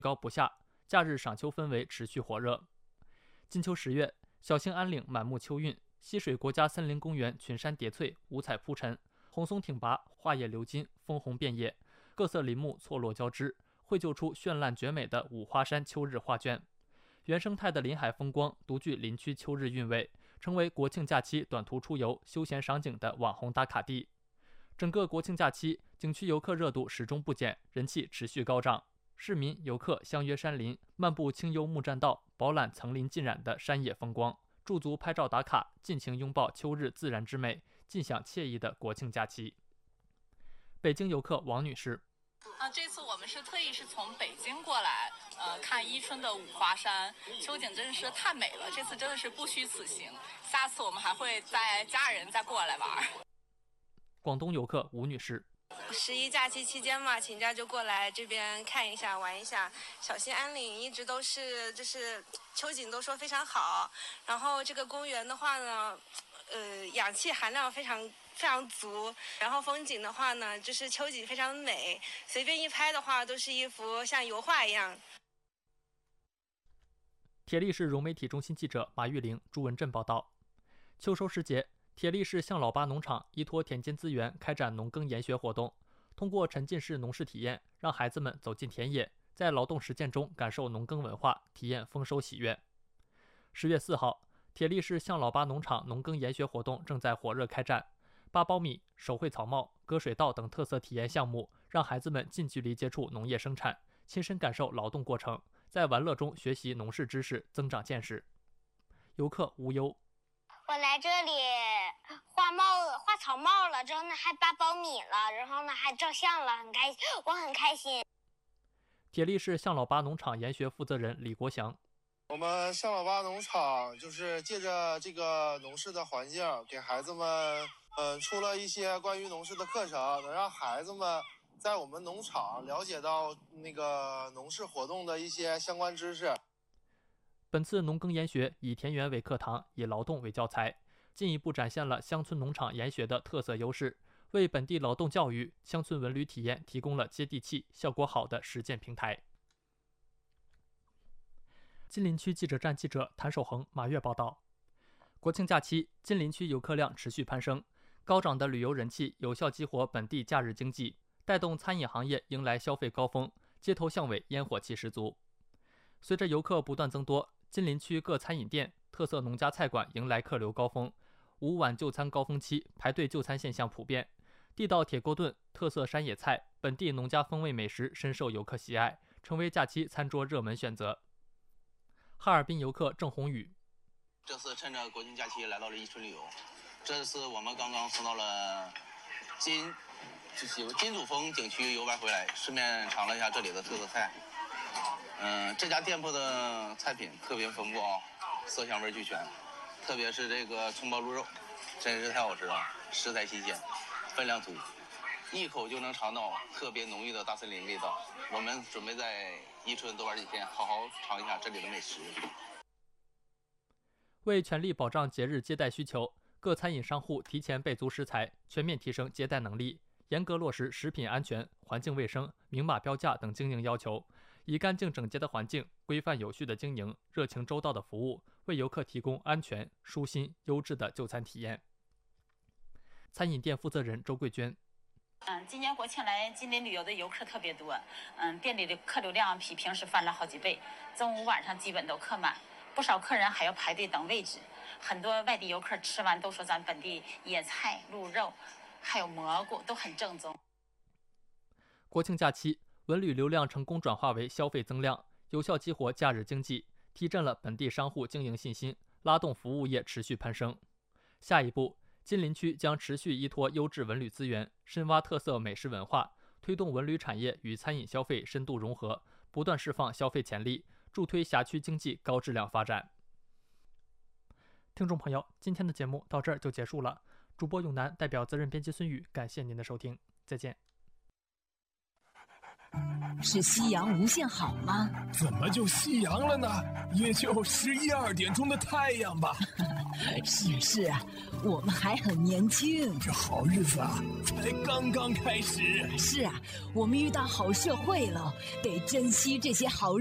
高不下，假日赏秋氛围持续火热。金秋10月，小兴安岭满目秋韵，溪水国家森林公园群山叠翠，五彩铺陈，红松挺拔，花叶流金，枫红遍野，各色林木错落交织，绘就出绚烂绝美的五花山秋日画卷。原生态的林海风光独具林区秋日韵味，成为国庆假期短途出游、休闲赏景的网红打卡地。整个国庆假期，景区游客热度始终不减，人气持续高涨。市民游客相约山林，漫步清幽木栈道，饱览层林尽染的山野风光，驻足拍照打卡，尽情拥抱秋日自然之美，尽享惬意的国庆假期。北京游客王女士： 这次我们是特意从北京过来，看伊春的五花山，秋景真的是太美了。这次真的是不虚此行，下次我们还会带家人再过来玩。 广东游客吴女士 ：11假期期间嘛，请假就过来这边看一下、玩一下。小兴安岭一直都是秋景都说非常好，然后这个公园的话呢，氧气含量非常足，然后风景的话呢，秋景非常美，随便一拍的话都是一幅像油画一样。 铁力市融媒体中心记者马玉玲、朱文振报道。秋收时节，铁力市向老八农场依托田间资源开展农耕研学活动，通过沉浸式农事体验，让孩子们走进田野，在劳动实践中感受农耕文化，体验丰收喜悦。10月4号，铁力市向老八农场农耕研学活动正在火热开展，扒苞米、手绘草帽、割水稻等特色体验项目，让孩子们近距离接触农业生产，亲身感受劳动过程，在玩乐中学习农事知识，增长见识。游客无忧： 我来这里画草帽了，之后呢还扒苞米了，然后呢还照相了，我很开心。 铁力市向老八农场研学负责人李国祥： 我们向老八农场就是借着这个农事的环境，给孩子们出了一些关于农事的课程，能让孩子们在我们农场了解到那个农事活动的一些相关知识。 本次农耕研学以田园为课堂，以劳动为教材，进一步展现了乡村农场研学的特色优势，为本地劳动教育、乡村文旅体验提供了接地气、效果好的实践平台。金陵区记者站记者谭守恒、马跃报道。国庆假期，金陵区游客量持续攀升，高涨的旅游人气有效激活本地假日经济，带动餐饮行业迎来消费高峰，街头巷尾烟火气十足。随着游客不断增多，金陵区各餐饮店、特色农家菜馆迎来客流高峰，5晚就餐高峰期排队就餐现象普遍。地道铁锅炖、特色山野菜、本地农家风味美食深受游客喜爱，成为假期餐桌热门选择。哈尔滨游客郑宏宇： 这次趁着国庆假期来到了伊春旅游，这次我们刚刚从到了金主峰景区游玩回来，顺便尝了一下这里的特色菜。这家店铺的菜品特别丰富色香味俱全，特别是这个葱爆鹿肉，真是太好吃了，食材新鲜，分量足，一口就能尝到特别浓郁的大森林味道。我们准备在伊春多玩几天，好好尝一下这里的美食。 为全力保障节日接待需求，各餐饮商户提前备足食材，全面提升接待能力，严格落实食品安全、环境卫生、明码标价等经营要求，以干净整洁的环境、规范有序的经营、热情周到的服务，为游客提供安全、舒心、优质的就餐体验。餐饮店负责人周桂娟： 今年国庆来金陵旅游的游客特别多，店里的客流量比平时翻了好几倍，中午晚上基本都客满，不少客人还要排队等位置。很多外地游客吃完都说咱本地野菜、鹿肉还有蘑菇都很正宗。 国庆假期，文旅流量成功转化为消费增量，有效激活假日经济，提振了本地商户经营信心，拉动服务业持续攀升。下一步，金陵区将持续依托优质文旅资源，深挖特色美食文化，推动文旅产业与餐饮消费深度融合，不断释放消费潜力，助推辖区经济高质量发展。听众朋友，今天的节目到这儿就结束了。主播永南代表责任编辑孙宇，感谢您的收听，再见。 是夕阳无限好吗？ 怎么就夕阳了呢？也就11、12点钟的太阳吧。 是啊，我们还很年轻。 这好日子啊，才刚刚开始。 是啊，我们遇到好社会了，得珍惜这些好日子。